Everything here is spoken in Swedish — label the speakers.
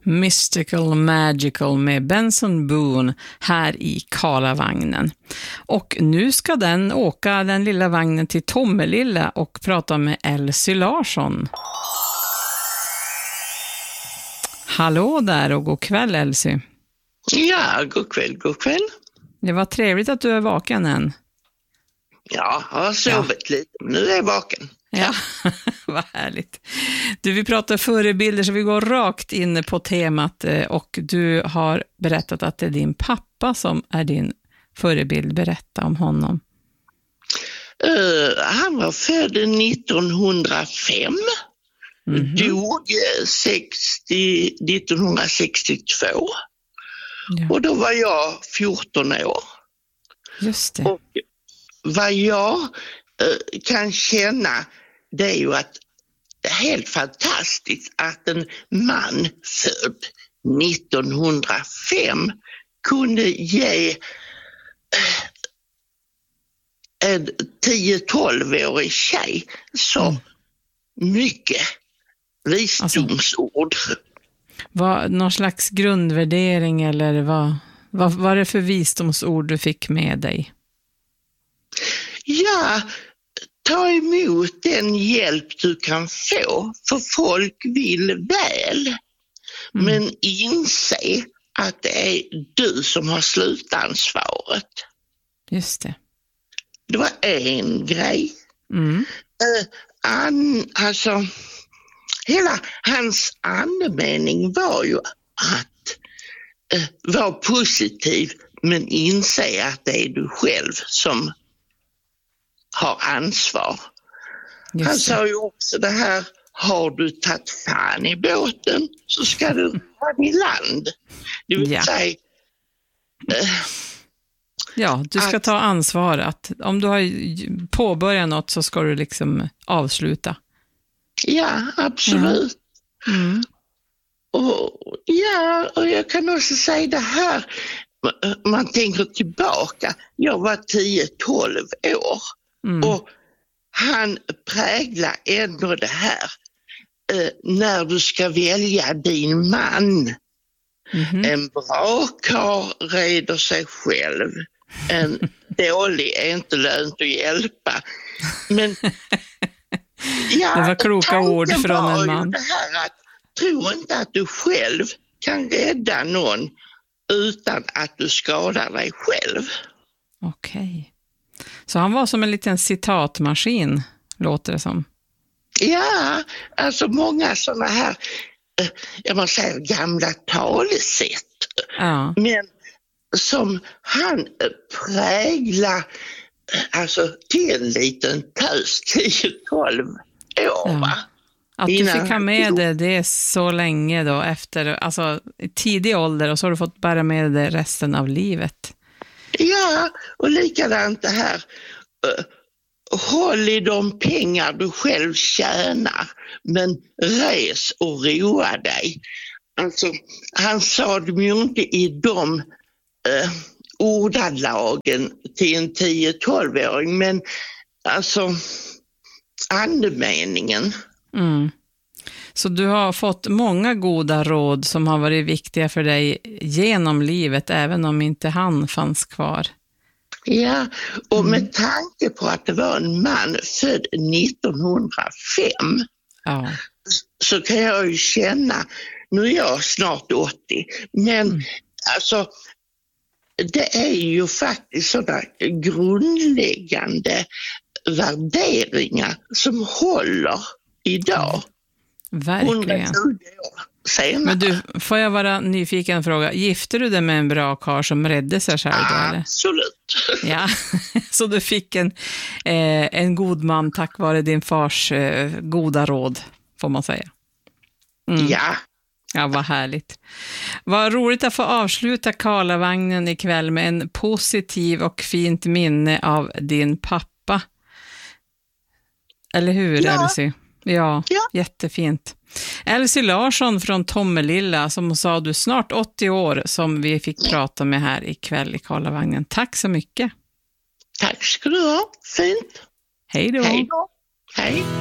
Speaker 1: Mystical Magical med Benson Boone här i Karlavagnen. Och nu ska den åka den lilla vagnen till Tomelilla och prata med Elsie Larsson. Hallå där och god kväll Elsie.
Speaker 2: Ja, god kväll.
Speaker 1: Det var trevligt att du är vaken än.
Speaker 2: Ja, jag har sovit lite, men nu är jag vaken.
Speaker 1: Ja, vad härligt. Du, vi pratar förebilder så vi går rakt in på temat och du har berättat att det är din pappa som är din förebild. Berätta om honom.
Speaker 2: Han var född 1905, dog 1962 och då var jag 14 år.
Speaker 1: Just det.
Speaker 2: Och vad jag kan känna det är ju att det är helt fantastiskt att en man född 1905 kunde ge en 10-12-årig tjej så mycket visdomsord.
Speaker 1: Någon slags grundvärdering eller vad var det för visdomsord du fick med dig?
Speaker 2: Ja, ta emot den hjälp du kan få, för folk vill väl. Men inse att det är du som har slutansvaret.
Speaker 1: Just det.
Speaker 2: Det var en grej. Alltså, hela hans andemening var ju att vara positiv men inse att det är du själv som har ansvar. Han sa ju också det här, har du tagit fan i båten så ska du ha i land. Det vill säga
Speaker 1: ja, du ska ta ansvar att om du har påbörjat något så ska du liksom avsluta.
Speaker 2: Ja, absolut. Och jag kan också säga det här, man tänker tillbaka, jag var 10-12 år och han präglar ändå det här när du ska välja din man. En bra karl reder sig själv. En dålig är inte lönt att hjälpa. Men
Speaker 1: det var kloka ord från en man.
Speaker 2: Det här att tro inte att du själv kan rädda någon utan att du skadar dig själv.
Speaker 1: Okej. Så han var som en liten citatmaskin, låter det som.
Speaker 2: Ja, alltså många sådana här, jag måste säga gamla talesätt.
Speaker 1: Ja.
Speaker 2: Men som han präglar alltså till en liten tös 10-12 år, va?
Speaker 1: Att du fick ha med det är så länge då efter, alltså i tidig ålder och så har du fått bära med det resten av livet.
Speaker 2: Ja, och likadant det här, håll i de pengar du själv tjänar men res och roa dig. Alltså, han sa det ju inte i de ordalagen till en 10-12-åring, men alltså andemeningen.
Speaker 1: Så du har fått många goda råd som har varit viktiga för dig genom livet, även om inte han fanns kvar.
Speaker 2: Ja, och med tanke på att det var en man född 1905 så kan jag ju känna, nu är jag snart 80, men alltså det är ju faktiskt sådana grundläggande värderingar som håller idag.
Speaker 1: Verkligen.
Speaker 2: 120 år senare.
Speaker 1: Men du, får jag vara nyfiken och fråga, gifte du dig med en bra karl som räddade sig själv då, eller?
Speaker 2: Absolut.
Speaker 1: Ja, så du fick en god man tack vare din fars goda råd, får man säga.
Speaker 2: Ja.
Speaker 1: Ja, vad härligt. Vad roligt att få avsluta Karlavagnen ikväll med en positiv och fint minne av din pappa. Eller hur, Elsie? Ja, jättefint. Elsie Larsson från Tomelilla, som sa du snart 80 år, som vi fick prata med här ikväll i Karlavagnen. Tack så mycket.
Speaker 2: Tack ska du ha. Fint.
Speaker 1: Hej då.
Speaker 2: Hej då. Hej.